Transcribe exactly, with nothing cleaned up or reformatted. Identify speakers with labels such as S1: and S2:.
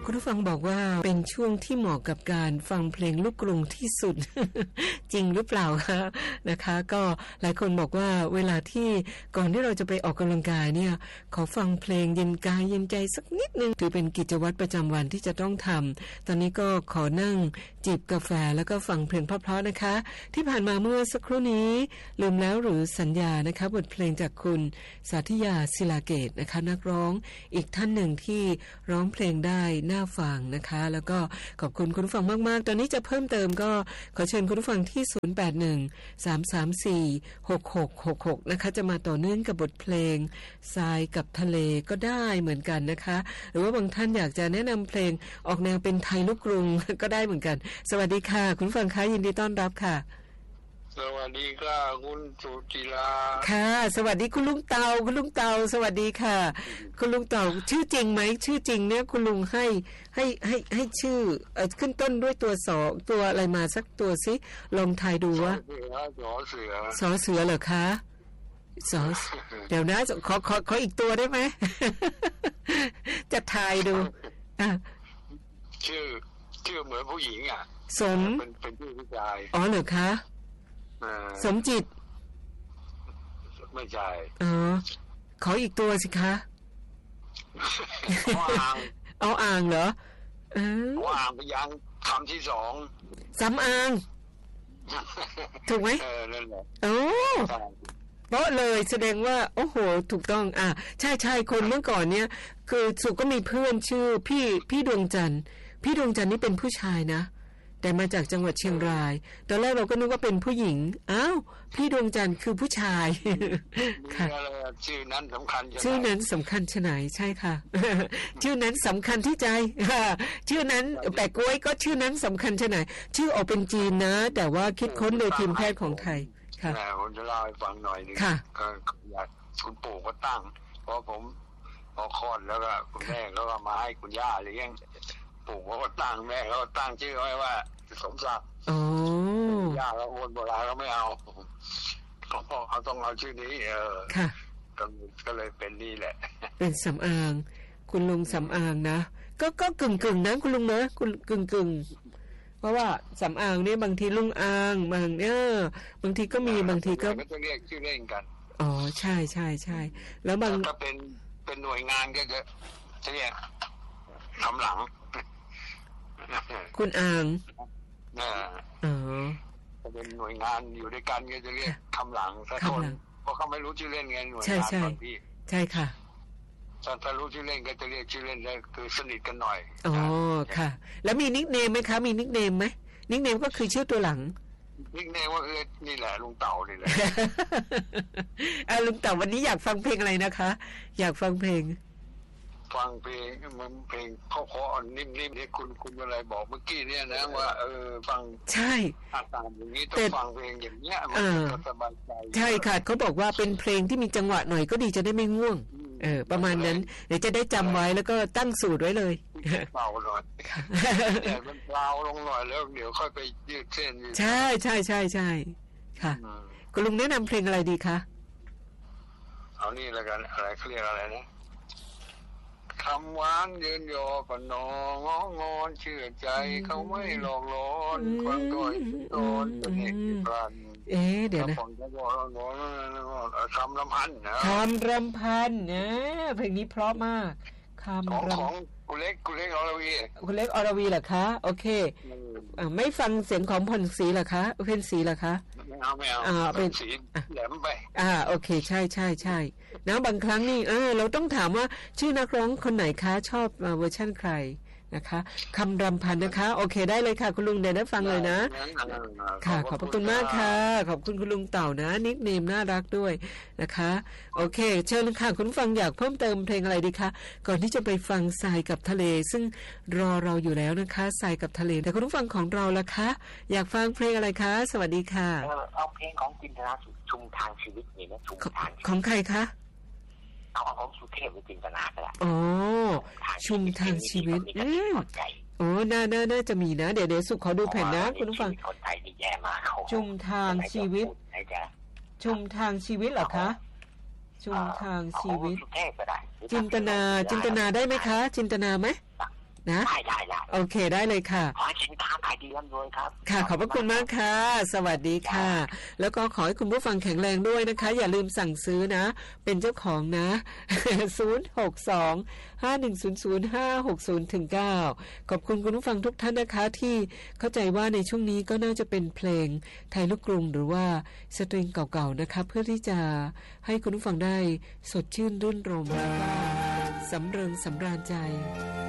S1: คุณผู้ฟังบอกว่าเป็นช่วงที่เหมาะกับการฟังเพลงลูกกรุงที่สุด จริงหรือเปล่าคะนะคะก็หลายคนบอกว่าเวลาที่ก่อนที่เราจะไปออกกำลังกายเนี่ยขอฟังเพลงเย็นกายเย็นใจสักนิดนึงถือเป็นกิจวัตรประจำวันที่จะต้องทำตอนนี้ก็ขอนั่งจิบกาแฟแล้วก็ฟังเพลงเพราะๆนะคะที่ผ่านมาเมื่อสักครู่นี้ลืมแล้วหรือสัญญานะคะบทเพลงจากคุณสาธิยาศิลาเกตนะคะนักร้องอีกท่านหนึ่งที่ร้องเพลงได้น่าฟังนะคะแล้วก็ขอบคุณคุณผู้ฟังมากๆตอนนี้จะเพิ่มเติมก็ขอเชิญคุณผู้ฟังที่ศูนย์ แปด หนึ่ง สาม สาม สี่ หก หก หก หกนะคะจะมาต่อเนื่องกับบทเพลงทรายกับทะเลก็ได้เหมือนกันนะคะหรือว่าบางท่านอยากจะแนะนำเพลงออกแนวเป็นไทยลูกกรุงก็ได้เหมือนกันสวัสดีค่ะคุณผู้ฟังคะยินดีต้อนรับค่ะ
S2: สวัสดีค่ะคุณสุจิรา
S1: ค่ะสวัสดีคุณลุงเตาคุณลุงเตาสวัสดีค่ะคุณลุงเตาชื่อจริงไหมชื่อจริงเนี่ยคุณลุงให้ให้ให้ให้ชื่อเอ่อขึ้นต้นด้วยตัวสอตัวอะไรมาสักตัวสิลองทายดูว่า
S2: สอเสือ
S1: สอเสือเหรอคะสอเดี๋ยวนะขอขอขออีกตัวได้ไหม จะทายดูอ่ะ
S2: ชื่อชื่อเหมือนผู้หญิงอ่ะ
S1: สม
S2: เป็นเป็นชื่อผู้ชาย
S1: อ๋อเหรอคะสมจิต
S2: ไม่ใช่
S1: อ๋อขออีกตัวสิคะ
S2: เอาอ่าง
S1: เอาอ่างเหรอเออ
S2: เอาอ่างไปยังคำที่สอง
S1: สำอางถูกไหม
S2: เออนั่นแหละ
S1: โอ้เพราะเลยแสดงว่าโอ้โหถูกต้องอ่ะใช่ใช่คนเมื่อก่อนเนี้ยคือสุก็มีเพื่อนชื่อพี่พี่ดวงจันทร์พี่ดวงจันทร์นี่เป็นผู้ชายนะแต่มาจากจังหวัดเชียงรายตอนแรกเราก็นึกว่าเป็นผู้หญิงอ้าวพี่ดวงจันทร์คือผู้ชาย
S2: ค่ะชื่อนั้นสำคัญ
S1: ชื่อนั้นสำคัญชะไหนใช่ค่ะชื่อนั้นสำคัญที่ใจชื่อนั้นแปะกล้วยก็ชื่อนั้นสำคัญชะไหนชื่อออกเป็นจีนนะแต่ว่าคิดค้นโดยทีมแพทย์ของไทยค่ะ
S2: ผมจะเล่าให้ฟังหน่อยนึงก็อยากคุณปู่ก็ตั้งเพราะผมพอคลอดแล้วก็คุณแม่ก็มาให้คุณย่าเลี้ยงปู่ก็ตั้งแม่ก็ตั้งชื่อไว้ว่าสมศักดิ์
S1: อ๋
S2: อย่าแล้วคนโบราณก็ไม่เอาเขาเอาต้องเอาชื่อนี้เออ
S1: ค่ะ
S2: ก็เลยเป็นนี่แหละ
S1: เป็นสำอางคุณลุงสำอางนะก็ก็กึ่งกึ่งนะคุณลุงนะคุณกึ่งกึ่งเพราะว่าสำอางเนี่ยบางทีลุงอางบางเนี่ยบางทีก็มีบางทีก็
S2: จะเรียกชื่อเล่นกัน
S1: อ๋อใช่ใช่ใช่แล้วบาง
S2: ถ้าเป็นเป็นหน่วยงานก็จะจะเรียกคำหลัง
S1: คุณอาง
S2: อ๋อเป็นหน่วยงานอยู่ด้วยกันก็จะเรียกคำหลังสักคนเพราะเขาไม่รู้ชื่อเล่นไงหน่วยงานบางที่
S1: ใช่ค่ะ
S2: ถ้ารู้ชื่อเล่นก็จะเรียกชื่อเล่นได้คือสนิทกันหน่อย
S1: อ๋อค่ะแล้วมีนิคเนมไหมคะมีนิคเนมไหมนิคเนมก็คือชื่อตัวหลัง
S2: นิคเนมว่าคือนี่แหละลุงเต่านี่แหละ
S1: อ่ะลุงเต่าวันนี้อยากฟังเพลงอะไรนะคะอยากฟังเพลง
S2: ฟังเพลงมันเพลงเพราะๆนิ่มๆที่คุณคุณอะไรบอกเมื่อกี้เนี่ยนะว่าเออฟัง
S1: ใช่
S2: อาการอย่างนี้ต้องฟังเพลงอย่างเงี้ยมันจะสบายใจ
S1: ใช่ค่ะเขาบอกว่าเป็นเพลงที่มีจังหวะหน่อยก็ดีจะได้ไม่ง่วงเออประมาณนั้นเดี๋ยวจะได้จำไว้แล้วก็ตั้งสูตรไว้เลย
S2: เบาหน่อยแต่มันเบาลงหน่อยแล้วเดี๋ยวค่อยไปยืดเส้น
S1: ใช่ใช่ใช่ใช่ค่ะคุณลุงแนะนำเพลงอะไรดีคะ
S2: เอานี่แล้วกันอะไรเขาเรียกอะไรนะคำหวานเยินยอปนององอนเชื่อใจเขาไม่หลอกลอนความต้อยโดนเป็นเอกพลัน
S1: เอ๊ะเดี๋ยวนะ
S2: คำรำพันนะ
S1: คำรำพันนะเพลงนี้เพราะมากคำ
S2: รำของคุณเล็กคุณเล็กอรวี
S1: คุณเล็กอรวีเหรอคะโอเคอ่าไม่ฟังเสียงของพลศรีเหรอคะเพลงศรีเหรอคะ
S2: ไม่เอาไม่เอา
S1: อ่าเป็น
S2: สีแหลมไป
S1: อ่าโอเคใช่ใช่ใช่นะบางครั้งนี่เออเราต้องถามว่าชื่อนักร้องคนไหนคะชอบเวอร์ชั่นใครนะคะคำรำพันนะคะโอเคได้เลยค่ะคุณลุงเดี๋ยวได้ฟังเลยนะค่ะขอบคุณมากค่ะขอบคุณคุณลุงเต่านะนิคเนมน่ารักด้วยนะคะโอเคเชิญค่ะคุณฟังอยากเพิ่มเติมเพลงอะไรดีคะก่อนที่จะไปฟังทรายกับทะเลซึ่งรอเราอยู่แล้วนะคะทรายกับทะเลแต่คุณผู้ฟังของเราล่ะคะอยากฟังเพลงอะไรคะสวัสดีค่ะ
S3: เอาเพลงของจินตนาชุมทางชีวิตนี่นะชุมทาง
S1: ของใครคะ
S3: เอาของสุเทพหรือจินตนาก็ได้
S1: อ๋อชุมทางชีวิตอืมโอ้น่าน่าน่าจะมีนะเดี๋ยวเดี๋ยวสุขขอดูแผ่นนะคุณผู้ฟัง
S3: คนไทยนี่แย่มาก
S1: ชุมทางชีวิตชุมทางชีวิตเหรอคะชุมทางชีวิตจินตนาจินตนาได้ไหมคะจินตนาไหมนะ
S3: ได้ได้ได้
S1: โอเคได้เลยค่ะ
S3: ขอให้สินค้าขายดีร่ำรวยครับ
S1: ค่ะขอบพระคุณมากค่ะสวัสดีค่ะแล้วก็ขอให้คุณผู้ฟังแข็งแรงด้วยนะคะอย่าลืมสั่งซื้อนะเป็นเจ้าของนะศูนย์ หก สอง ห้า หนึ่ง ศูนย์ ศูนย์ ห้า หก ศูนย์ ถึง เก้าขอบคุณคุณผู้ฟังทุกท่านนะคะที่เข้าใจว่าในช่วงนี้ก็น่าจะเป็นเพลงไทยลูกกรุงหรือว่าสตริงเก่าๆนะคะเพื่อที่จะให้คุณผู้ฟังได้สดชื่นรื่นรมแล้วก็สำเริงสำราญใจ